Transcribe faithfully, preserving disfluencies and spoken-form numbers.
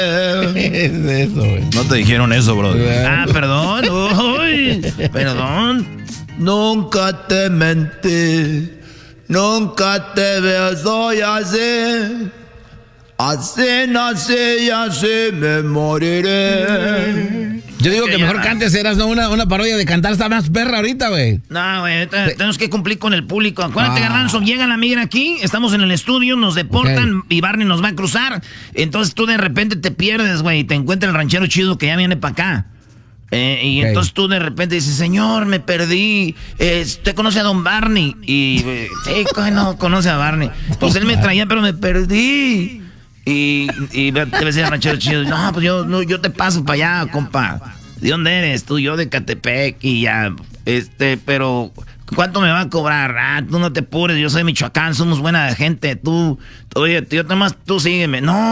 es eso, güey. No te dijeron eso, bro. Ah, perdón. Uy, perdón. Nunca te mentí, nunca te soy así. Así nací y así me moriré. Yo digo que mejor cantes, eras, ¿no? Una, una parodia de cantar está más perra ahorita, güey. No, güey, te- tenemos que cumplir con el público. Acuérdate, Ah. Garbanzo, llega la migra aquí, estamos en el estudio, nos deportan Ok. y Barney nos va a cruzar. Entonces tú de repente te pierdes, güey, y te encuentra el ranchero chido que ya viene para acá. Eh, y Ok. entonces tú de repente dices, señor, me perdí. Eh, ¿Usted conoce a don Barney? Y, eh, sí, ¿cómo no conoce a Barney? Pues él me traía, pero me perdí. Y, y te decía el ranchero chido, no, pues yo, no, yo te paso para allá, compa. ¿De dónde eres? Tú, yo de Catepec y ya, este, pero ¿cuánto me va a cobrar? Ah, tú no te apures, yo soy Michoacán, somos buena gente, tú, oye, yo nomás, tú sígueme. No.